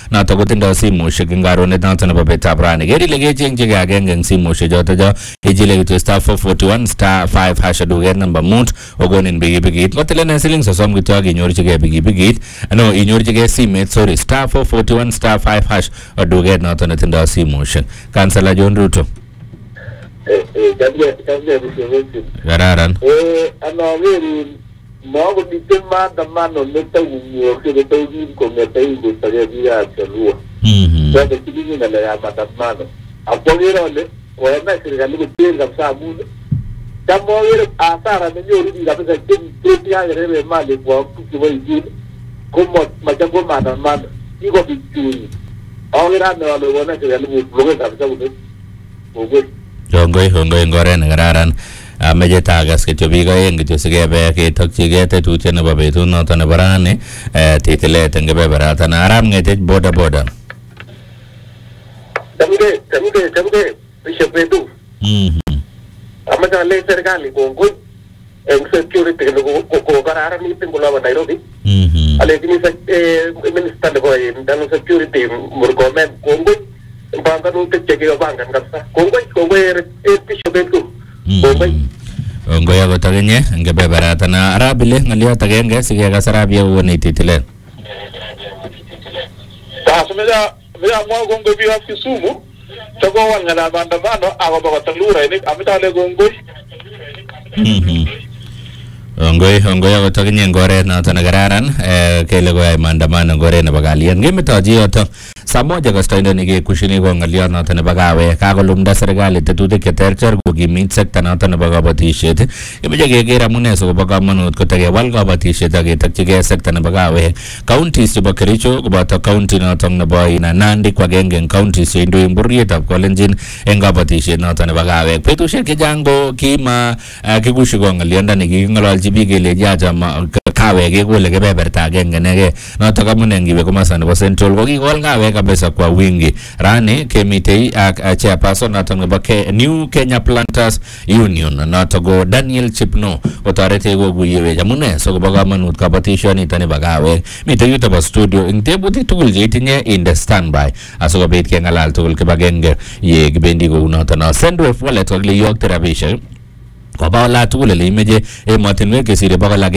noto kotindo simoshek eng karonet noto nebo betab rani keri le kechengchi agenge eng simoshek choto jo ijile kityo star 441 star 5 hash duget number 5 ogonin pikipikit kotilene siling 30 kityo akinyorchigei pikipikit no inyorchigei simet sorry star 441 star 5 hash duget noto netindo simoshek Kansela John Ruto Gararan Mago ditema damano neta unyo kile tayi kometa hizo taredia chalua. Sasa kidini na ya matamano. Apogero le kwa serikali kutenga sababu kama wewe asara ndio rudi kabisa kitu ya rebe mali kwa kukiwa hivi kama majango maandamano iko vizuri. Awira na wale wana serikali kuloga kabisa ugo. Hongoi ngore na gararan meje tagas kityo biik aeng kityo sikebe ketokchigei tetutiet nebo betut noto nebo rani titilet eng kebeberatan arap ngetech boda Tamge Bishop Edu amata le serikali kongoi security ko kararan meeting kula Nairobi ale kini minister nebo internal security Murkomen kongoi mpanga nute cheke bangan kabisa kongoi Bishop Edu Ngoya gotagenye ngebeberatan arabile ngaliot agenge sikekas arabia woni titilet Tasumeda vya mwago ngobi wa Kisumu Tago wangala maandamano agoba kotalura ini amitale gongoi Ngoi agotagenye ngore noto negararan kele goya maandamano ngore nebo kalian ngemetoji yoto saa moja kastoindoni kekushini ko ngaliot noto nebo kawek kakolumda serikali tetutik cheterter kokimit sekta noto nebo kabatisiet imeche keker amune sikobo kamanut kotakewal kabatisiet ak ketokchigei sekta nebo kawek counties chebo Kericho koboto county noto nebo Nandi ko agenge eng counties cheindoi bororietab Kalenjin eng kabatisiet noto nebo kawek betusiek chechang ko kima kikushi ko ngaliondoni kikingololji biik keleji acha kawek kekole kebeberta agenge nege noto amune ngiwe komosta nebo Central ko kikol kawek kabisa kwa wingi rani kemitei ak chairperson noto nebo New Kenya Planters Union noto go Daniel Chipno kotorete kokuyewe amune sikobo kamanut kabatishonito nebo kawek mitei yuto bo studio ing tebutik tugul cheitinye inde standby asikobit kengalal tugul kibagenge ye kibendi kou noto no Sendwave wallet kokile yokte rabishek Koba ola tugul ele imeje emotinwek kesire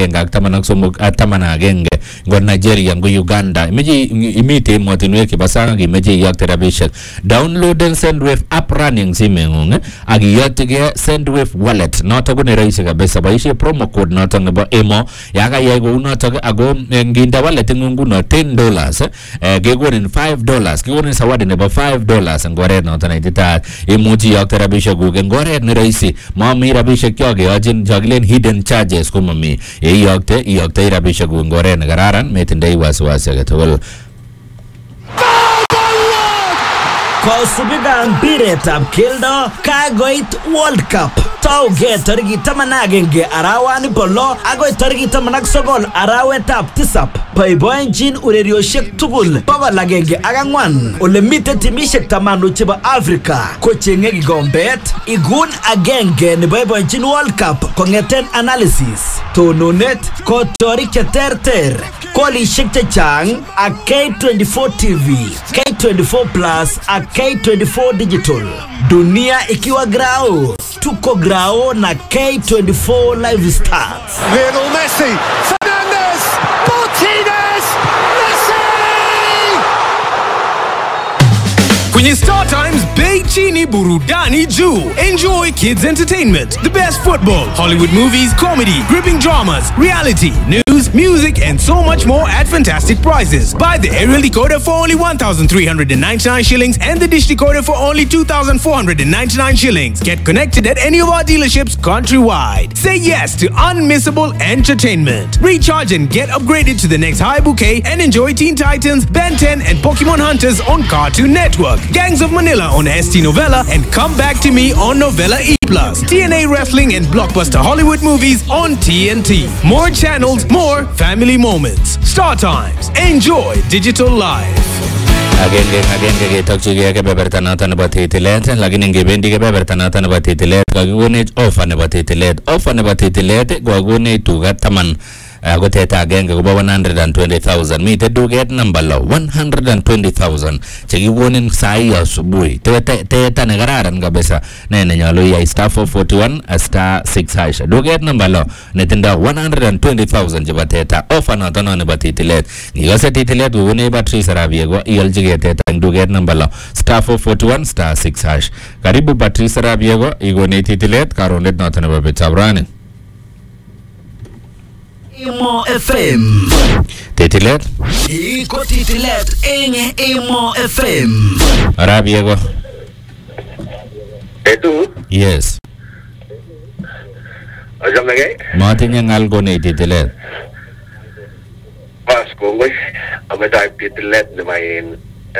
113 ngo Nigeria ngo Uganda imeje imite emotinwek chebo sang imeje iyokte rabishek download Sendwave app running simengung ak iyokte Sendwave wallet noto ko ne rahisi kabisa boisie promo code noto nebo emo yakayai kou noto ako nginda wallet ngungu no $10 kekonin $5 kekonin zawadi nebo $5 ngoret noto naitita imuchi iyokte rabishek kuk ngoret ne rahisi mami rabishek kyokeyochin chokilen hidden charges komami iyokte rabishek kuk ngoret ne kararan metindoi wasiwasi agetugul Kosubiga mpiretab keldo kagoit World Cup tauge tariki 11 arawani polo agoi tariki 19 arawetab 7 boiboenjin urerioshek tugul 104 ole mite timishek 10 chebo Afrika kochenge kikombet igun agenge ne boiboenjin World Cup kongeten analysis tononet kotorik cheterter kolishek chechang ak K24 TV K24 Plus ak K24 Digital dunia ikiwa grao tuko grao na K24 Live Stars Lionel Messi Fernandes Martinez Messi Kwenye Star Times Bei Chini Burudani Juu. Enjoy kids entertainment, the best football, Hollywood movies, comedy, gripping dramas, reality, news, music and so much more at fantastic prices. Buy the aerial decoder for only 1,399 shillings and the dish decoder for only 2,499 shillings. Get connected at any of our dealerships countrywide. Say yes to unmissable entertainment. Recharge and get upgraded to the next high bouquet and enjoy Teen Titans, Ben 10 and Pokemon Hunters on Cartoon Network. Gangs of Manila on ST Novella and Come Back to Me on Novella E+. TNA Wrestling and Blockbuster Hollywood movies on TNT. More channels, more family moments. Star Times. Enjoy digital life. Agenge ketokchigei kebeberta noto nebo titilet lakini ngebendi kebeberta noto nebo titilet kakikonech offer nebo titilet. Offer nebo titilet kokakonech tuga 10 ko teta agenge kobo 120,000 mite duget number lo 120,000 chekikonin sai asubuhi teta ne kararan kabisa ne nyalo ya star 441 star 6 hash duget number lo netindo 120,000 chebo teta offer noto no nebo titilet ngikose titilet kokone battery sarabiego iyoljige teta eng duget number lo star 441 star 6 hash karibu battery sarabiego igone titilet karonet noto nebo betabrani Imo FM titilet iko titilet eng Imo FM arabiego Etu yes Ajamage matinye ngal kone titilet Pas kongoi ameta titilet ne main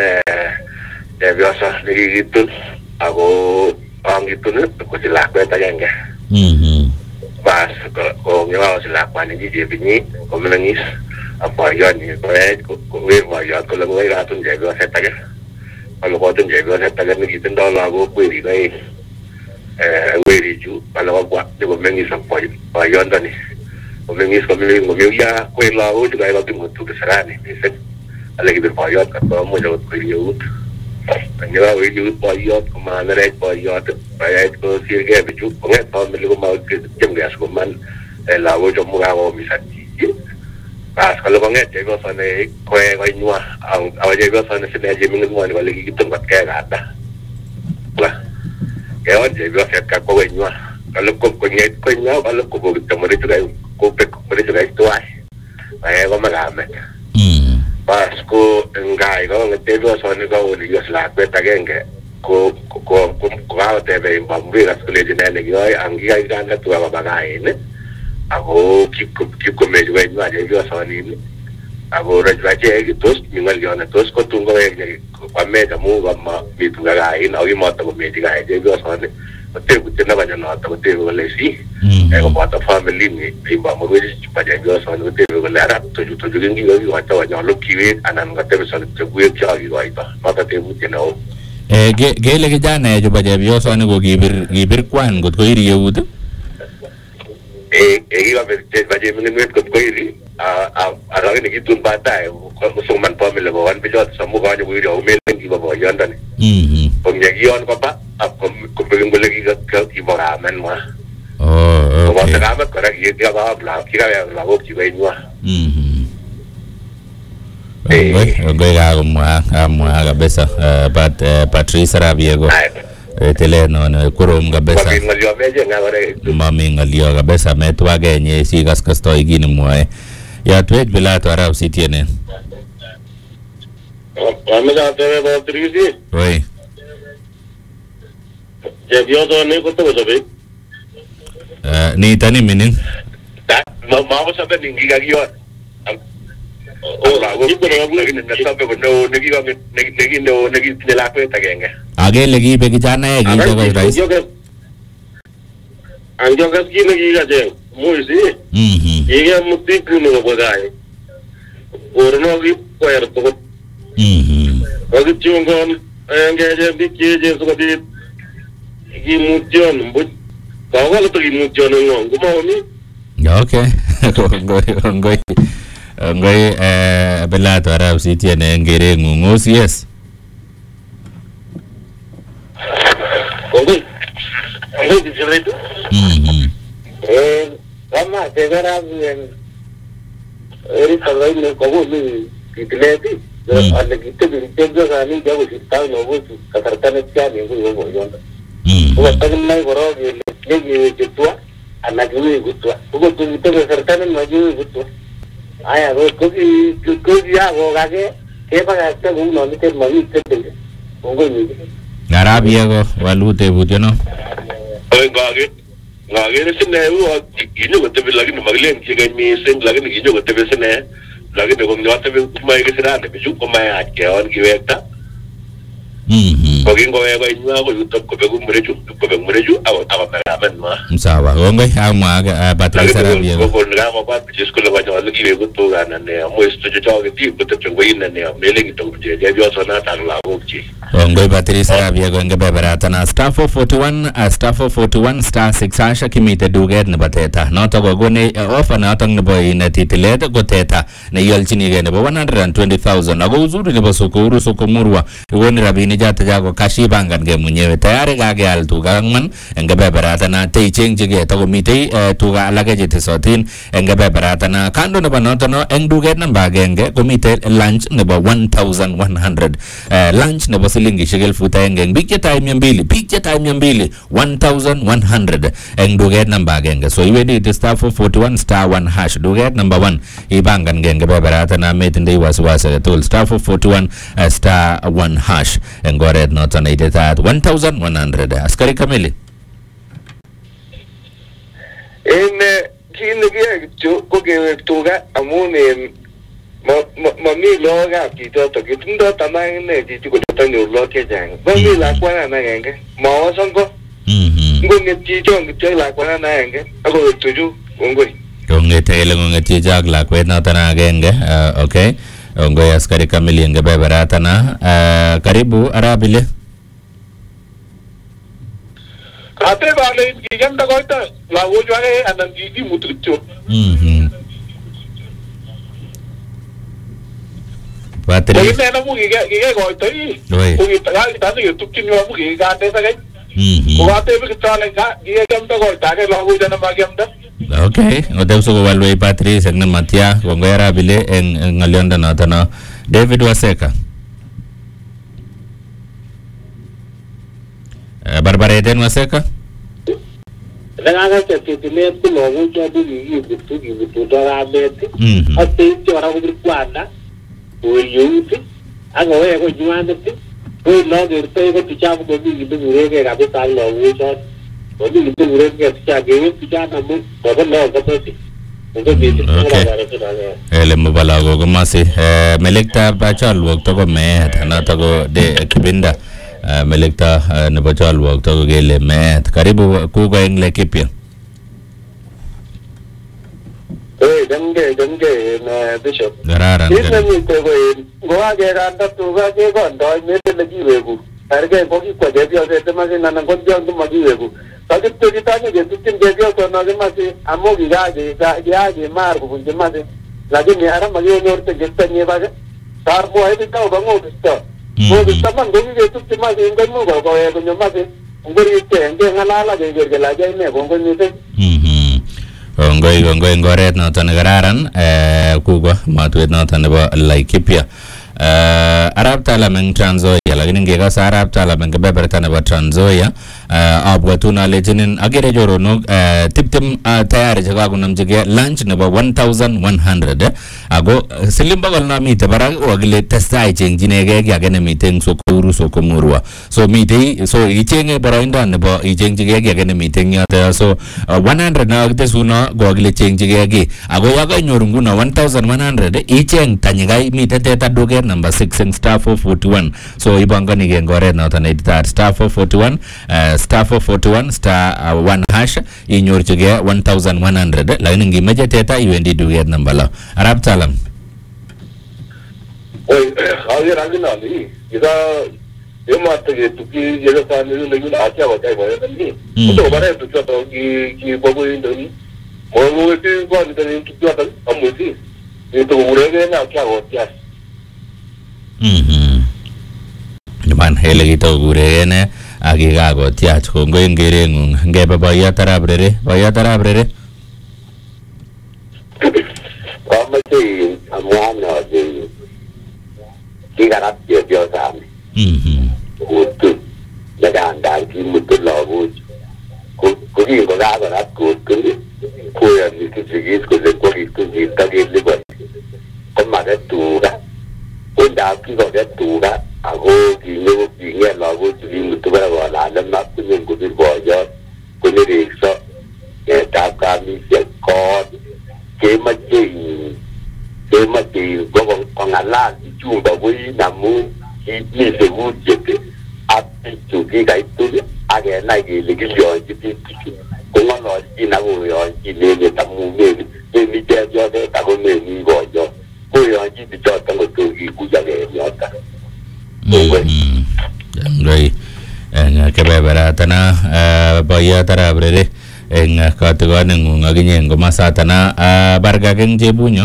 biasa digitun ako angitun ko silakwet agenge Pas ko nyawa silakwan ni je binyi ko menangis apa yon ni ko we yon ko lang ngai atun je go set agak kalau ko atun je go set agak ni gitun do lago query ngai query ju kalau buat de ko menangis apa yon tani ko menangis ko ya ko lago juga ilo tu tu serani ni lagi berpayot kat mo jauh query Nyawa wujud bayot kemana rek bayot bayat ko sirge biju pengen tahun melu mau jam gas kuman lawo jom ngawo bisa di pas kalau pengen jago sana kue nyua awal jago sana sini aja minggu mau lagi gitu buat kayak ada lah kawan jago set kak kue nyua kalau kue nyua kalau kue ketemu itu kayak kue itu kayak itu ay kau mengamet pas ko ngai ko ngetego sone ko liga slakwet agenge ko tebe mbambi raskule dinene goi angi ai ganda tu abagai ne ako kip ko mejo ai ma je sone ni ako rajwaje gitos mingal yona tos ko tungo ai ko pameda mu gamma bitunga ai na wi mata ko meji ai je sone te kutena banya na ta te ko lesi ko bata family ni imba mo wezi paja go sone te ko lara to ngi go wata wanya lo kiwe anan ga te so te guye cha gi waita mata te mutena o gele ke jana jo baje bio sone go gibir kwan go ko iri yud ga te baje min ko iri ara ni gitun bata ko so man family go wan bijot samu ga nyu iri o mel ngi bo yanda ni ko nyagion ko pa ko pegin lagi ke ibora men ma oh okay ko ta ko ra ye ga ba bla kira ya la go ki bai nua Gue amwa kabisa Patrice Rabiego tele no kurum kabisa mami ngalio kabisa metwa genye si kasto igini mwae ya tuet bila to arab sitiene amega tebe ba trisi oi je bio to ne ko to sabe ni tani minin ma sabe ningi ga gio Ora, gua lagi nak sampai benda negi nyelakwe tagangga. Age lagi bagi jana ya gitu guys. Anjo gas ki negi aja, muisi. Iya muti kuno bagai. Orno ki poer to. Bagi chungon engaje dikje seperti ki mution, but kawal to ki mution ngong, gua mau ni. Ya oke. Ngai bela to arab sitiene ngere ngungos yes Ngai diceretu kama tegara bien eri talai ne kogo ni kitleti ane kitte birtego gani jago sitau no butu katartane chani ngo yonda ko tagnai goro ge jetua anagui gutwa ko tu kitte sartane maju gutwa Aya ko ya go gage ke paga ta uno ni te mari te te ngo ni Arabia go walute buteno gage ni sene u ino ko te lagi ni maglen ke ga mi sen lagi ni ino ko te sene lagi ni ko ni wata be mai ke sira ne ju ko mai at ke on ki wekta Kokingo wego inywa ko YouTube ko begu mureju awa meramen ma. Sawa. Ngoi amwa Patrice Arabia. Ko ngama kwa bisko le wanyo le kiwe kuto gana ne mo studio choge ti ko te ngoi ne mele ki to je je yo sona ta la gochi. Ngoi Patrice Arabia go ngebe berata na star 441 star 441 star 6 hasha kimite duget ne bateta. Noto go gone offer na tang ne boy ne titlet go teta ne yolchini ge ne 120,000 ago uzuri ne bosokuru sokomurwa woni rabini jata jago kashi bangan ge munyewe tayari gage al tugang ngebe berata na te change ge to mite tuga alage jete sotin ngebe berata na kando ne banoto no duget namba genge komite lunch ne 1100 lunch ne bosilingi shigel futa ngeng bigje time mbili 1100 duget namba genge so iwe di star 441 star 1 hash duget number 1 ibangan genge be berata na metinde waswasa tool star 441 star 1 hash ngoret not na ite that 1100 askari kamili kine ge ko ge tuga amune mami loga kito to kitundo tamang ne ji ko tanyo lo ke jang mami la kwa na ngenge mo songo ngonge ji jong ke la kwa na ngenge ako tuju ngoi ngonge tele ngonge ji jag la kwa na tana ngenge okay ngoi askari kamili ngebe berata na karibu Arabile Ate vale gigan da goita la wo jare anan di mutricho Patrice ne na mu giga goita yi ko ta ta ni YouTube kin yo mu giga de sa gai ko ate bi ta le ga giga gam da goita ke la wo jana ma gam da okay ngote so walwe Patrice ne Matia ko ngera bile en ngalionda na tana David Waseka Barbareten Waseka Ranga se titile ku lo wo jo du gitu da beti ate jora ko kwanda o yuti aga we ko juande ti ko lo de te ko ticha ko bi gure ke ga ta lo wo jo ko bi gure ke ticha ge ticha na mu ko lo ko ti ko bi ti ele mbala go masi melekta bachal wakto ko me thana to go de kibinda melekta ne bachal wakto go gele me karibu ku go engle kipia dange na bishop gararan ina ni ko go age randa to ga ke go ndo me le ji wegu arge ko ki ko je bio se ma na na go bio to ma ji wegu ta ke to ta ni je tin je bio to na ma se amo gi ga je mar ko je ma se la je ni ara ma yo nor te je ta ni ba tar mo ai ta ba ngo sto mo sta man go gi tu ma se ngo mo go e ko ma se ngori te nge ngala la je la je me go ni te ngoi ngoret noton gararan kugo matwet noton nebo Laikipia Arab Talam eng Trans Nzoia lakini ngekas Arab Talam eng kebeberta nebo Trans Nzoia abwatun ale chinin agere choronok tiptem tayari chekakonamchigei lunch nebo 1100 ako siling bokol nomite barak wakile testai chengchinegei ki age nemite eng Sokuru Sokomurwa so mitei so ichenge boroindo nebo ichengchigei ki age nemite eng yoto so 100 na kitesuno wakile chengchigei ki ako yakanyoru nguno 1100 icheng tanyikai mite teta duket number 6 eng star 441 so ibanganigei ngoret noton editat star 441 star 441 star 1 hash inyorchigei 1100 lakini ngimeche teta iwendi duket number lo Arab Talam oi ayer angina ni ida yema te tuki yele sa ni ni acha wa tai wa ni to bare tu to ki bobo ni mo ti ko ni ni tu to amuti ni to urege na kya ho kya man hele gito gurene agi gago tiach ko ngere ngebe baya tarabrere Kamati amwana de kigarap je biosami utu daga ki mutu lawu ko ki ko ga ga ko ya ni ki ko le ko ki ta ge le ba ko ma de tu ga ko da ki ko de tu ga ako ki le ki nge lawu ki mutu ba la la ma ku ni ko bi bo ya ko ni ri so e ta ka mi se ko ke ma go con ala chu ba wi na mu ni se wu je ke a kenai kele kilionji biik kong'ololchin ak koyonchi lele tamu memi chepyoset ako memi koyot koyonchi bichoton kotokikuja keyoton. Ngoi kebeberatana boiyot arap Rere eng katikoneng'ung akinye eng komasatana barkakeng chebunyo.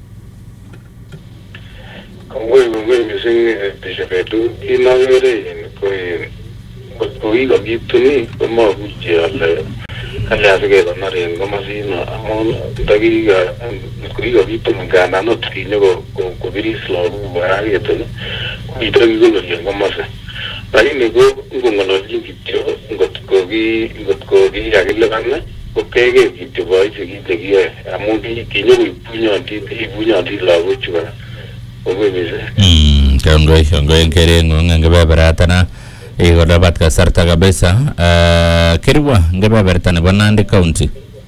Kongoi mising Bishop kinakere ko kikobituni komakuchi ale kalya sikekonor eng komasino amun kikobitu ngandan ot kinyo kobiris lagok koraketuni komito kikonori eng komasi lakini ko ngong'ololchin kityo ngot ko kikakilipan ko keker kityo boisiek kit nekiyoe amun kinyo koibunyontit lagochu kora. Kongoi mising. Kongoi eng kereng'ung eng kebeberatana ikodapat kasarta kabisa. Kirwa eng kebeberta nebo Nandi County.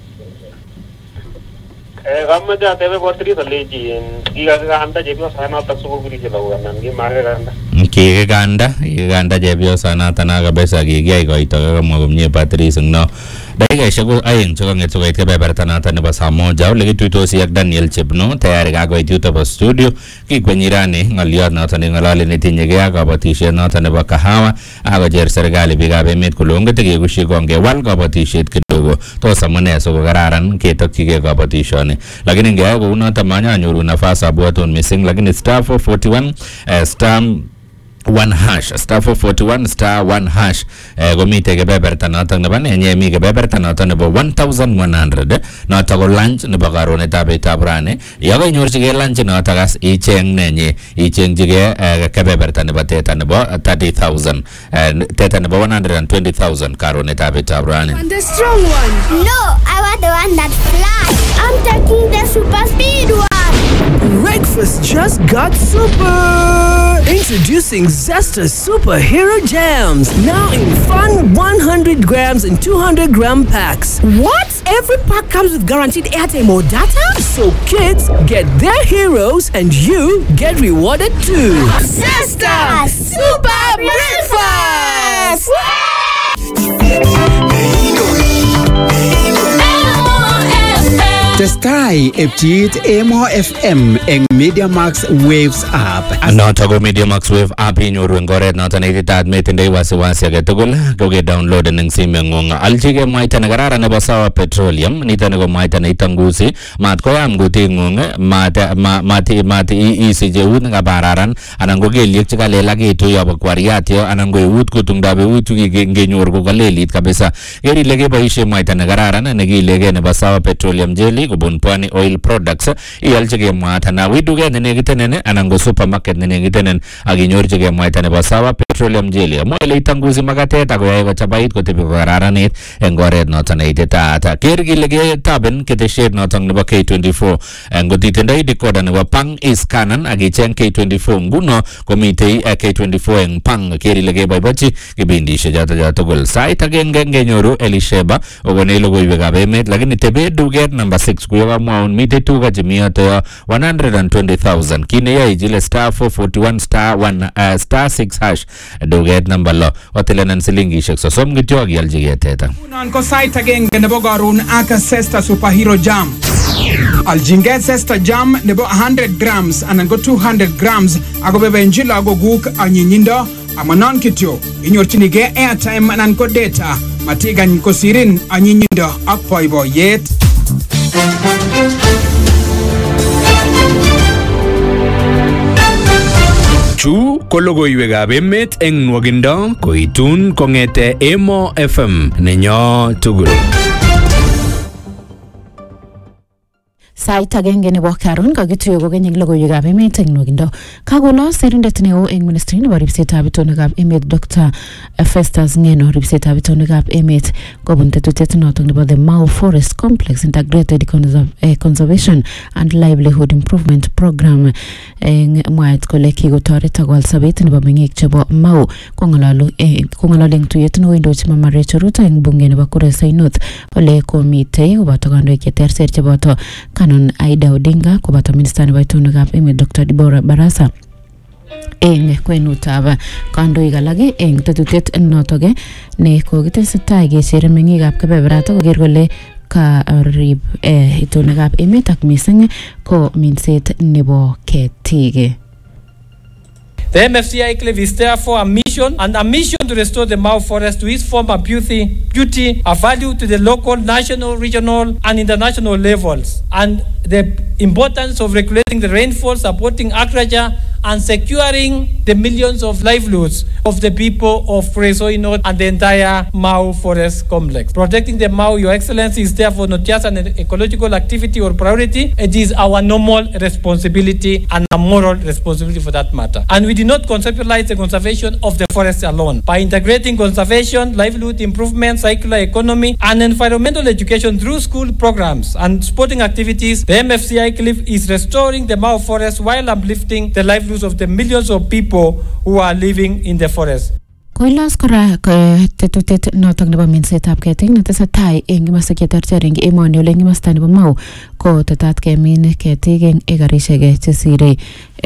Kamache atebe Patrice alechi kikakanda chepyosanotok sikobirchi lagok anan kimakikanda. Kikikanda chepyosanotok kabisa kikiyai koito kakamwa komie Patrice eng no. Dakikaishek ko aeng chekang'et sikoit kebeberta notok nebo saa moja ole kituitosi ak Daniel Chepno tayari kakoit yuto bo studio kikwenyi rani ng'oliot notok neng'ololi netinyegei ak kabatisiet notok nebo kahawa akocher serikali biikab emet kole ongete kekushi kongewal kabatisiet kidogo tos amune sikokararan ketokchigei kabatisioni lakini ngeyai kou notok manyanyoru nafas abwatun mising lakini star 441 star 441 star 1 hash komite kebeberta notok nebo nenye mi kebeberta notok nebo 1100 notok ko lunch nebo karonetab betab rani yakainyorchigei lunch notok as icheng nenye ichengchigei kebeberta nebo teta nebo 30,000 teta nebo 120,000 karonetab betab rani. And the strong one. No, I want the one that flies. I'm taking the super speed one. Breakfast just got super! Introducing Zesta Superhero Jams. Now in fun 100 grams and 200 gram packs. What? Every pack comes with guaranteed airtime or data? So kids get their heroes and you get rewarded too. Zesta Super Breakfast! Testai epchit Emo FM eng Media Max Waves app. Notok ko Media Max Wave app inyoru eng oret notok neititaat metindoi wasiwasi age tugul koke-download eng simeng'ung. Alchigei mwaita nekararan nebo Sawa Petroleum nitoni ko mwaita neitangusi mat koyam kuting'ung mat isich eut nekabararan anan ko kelyek chekalelakitu yobo kwariatyo anan ko eut kutungdab eut ngenyor kokalelit kabisa. Ker ile keboisie mwaita nekararan nekilegei nebo Sawa Petroleum Jelly kobun Pwani Oil Products ialchigei mwaita na widuket nenekitenen anan ko supermarket nenekitenen ak inyorchigei mwaita nebo Sawa Petroleum Jelly amu ile itangusi makatet akoyae kochabait kotebi kokararanit eng oret notok neititaat. Ker kile ketaben ketesiet notok nebo K24 ngot itindoi decoder nebo Pang East Canon ak icheng K24 nguno komitei K24 eng Pang. Ker ile keboibochi kibindisiek choto tugul. Sait agenge ngenyoru Elisheba okonei logoiwekab emet lakini tebe duket number 6 kuyokamwaun mitei tuga chemi yoto 120,000 kineyoe ichile star 441 star 6 hash duket number 6 otilenan silingishek 30 kityo akialchigei teta. Unon ko sait agenge nebo karon ak Zesta Superhero Jam. Alchingei Zesta Jam nebo 100 grams anan ko 200 grams akobebenchi lagokuk anyinyindo amanon kityo inyorchinigei airtime anan ko data matikany kosirin anyinyindo ak boiboiyet. Chu ko logoiwekab emet eng nwogindo koitun kong'ete Emo FM nenyo tugul. Sait agenge nebo karon kakituiyo kokeny eng logoiwekab emet eng nwogindo. Kakolo serindet neo eng ministry nebo ripsetab itonwekab emet Dr. Festus Ngeno ripsetab itonwekab emet kobun tetutiet notok nebo the Mau Forest Complex Integrated Conservation and Livelihood Improvement Program eng mwaet kole kikotoret akowal sobet nebo meng'ik chebo Mau kong'ololi eng tuyet newendochi Mama Rachel Ruto eng bunge nebo Kuresoi North ole komitei koboto kandoik cheterter cheboto Canon Aida Odinga koboto minister nebo itonwekab emet Dr. Deborah Barasa eng kwenutab kandoik alak eng tetutiet notok ne kokitesetai kesire meng'ikab kebeberata koker kole karib itonwekab emet ak mising ko minset nebo ketik. The MFCI Cliff is therefore a mission to restore the Mau forest to its former beauty, a value to the local, national, regional, and international levels, and the importance of regulating the rainfall, supporting agriculture, and securing the millions of livelihoods of the people of Kuresoi North and the entire Mau forest complex. Protecting the Mau, Your Excellency, is therefore not just an ecological activity or priority, it is our normal responsibility and a moral responsibility for that matter. And we do not conceptualize the conservation of the forest alone. By integrating conservation, livelihood improvement, circular economy, and environmental education through school programs and sporting activities, the MFCI Cliff is restoring the Mau forest while uplifting the livelihoods of the millions of people who are living in the forest. Koilos kora tetutiet notok nebo minsetab ketik netesetai eng kimasta cheterter eng emoni ole eng kimasta nebo Mau ko tetat kemin ketik eng ekarishek chesire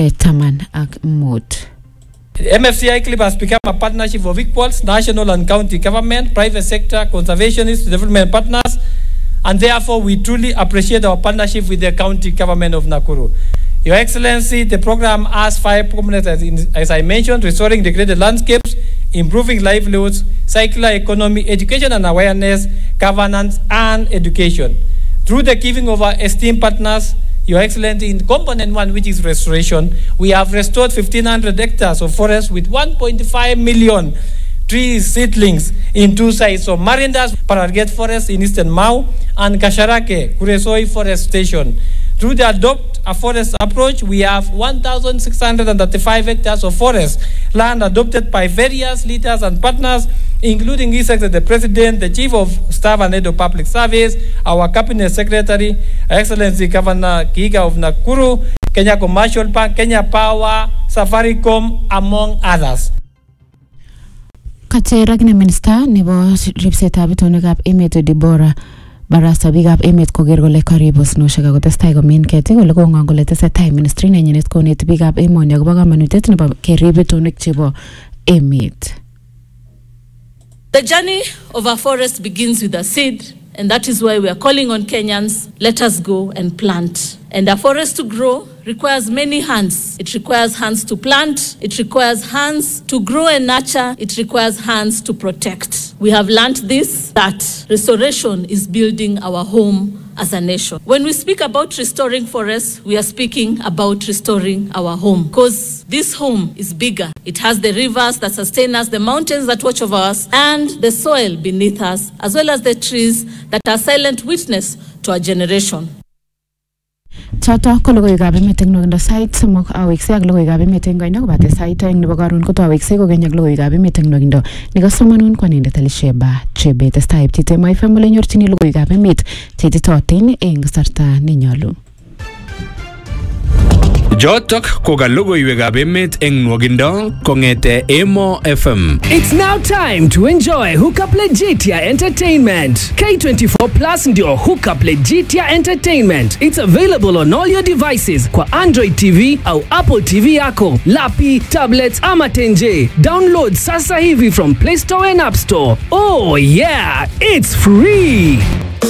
15. MFCI Clip has become a partnership of equals, national and county government, private sector, conservationists, development partners, and therefore we truly appreciate our partnership with the county government of Nakuru. Your Excellency, the program has 5 components, as I mentioned: restoring degraded landscapes, improving livelihoods, circular economy, education and awareness, governance and education. Through the giving of our esteemed partners, Your Excellency, in component 1, which is restoration, we have restored 1,500 hectares of forest with 1.5 million tree seedlings in 2 sites, so Marindas Paraget Forest in Eastern Mau and Kasharake Kuresoi Forest Station. Through the Adopt a Forest approach, we have 1,635 hectares of forest land adopted by various leaders and partners, including His Excellency the President, the Chief of Staff and Head of Public Service, our Cabinet Secretary, Excellency Governor Kiiga of Nakuru, Kenya Commercial Bank, Kenya Power, Safaricom, among others. Kacherak ne Minister nebo ripsetab itonwekab emet Deborah Barasa bikab emet koker kole karibu osnoshek akotestai komin ketik ole kong'ong kole tesetai ministry nenyinet koneti bikab emoni akobo kamanutiet nebo kerib itonwek chebo emet. The journey of our forest begins with a seed, and that is why we are calling on Kenyans, let us go and plant. And a forest to grow requires many hands. It requires hands to plant, it requires hands to grow and nurture, it requires hands to protect. We have learned this, that restoration is building our home as a nation. When we speak about restoring forests, we are speaking about restoring our home, because this home is bigger. It has the rivers that sustain us, the mountains that watch over us, and the soil beneath us, as well as the trees that are silent witness to our generation. Choto ko logoiwekab emet eng nwokindo sait somok aweksei ak logoiwekab emet eng koindo kobate sait oeng nebo karon koto aweksei kokeny ak logoiwekab emet eng nwokindo nikasomanun kwanindet Elisheba Chebe. Testai ptite Mo FM ole nyorchini logoiwekab emet cheititootin eng kasarta nenyolu. Jotok ko ka logoiwekab emet eng nwokindo kong'ete Emo FM. It's now time to enjoy Hookup Legitia Entertainment. K24 Plus ndio Hookup Legitia Entertainment. It's available on all your devices kwa Android TV au Apple TV yako, lapi, tablets ama tenje. Download sasa hivi from Play Store and App Store. Oh yeah, it's free.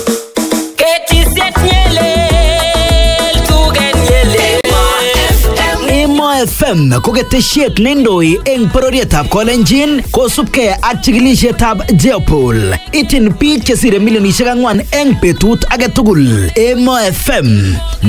Emo FM ko ketesiet nendoi eng pororietab Kolenjin kosubkei ak chikilisietab Jeopol. Itin biik chesire milionisiek 4 eng betut age tugul. Emo FM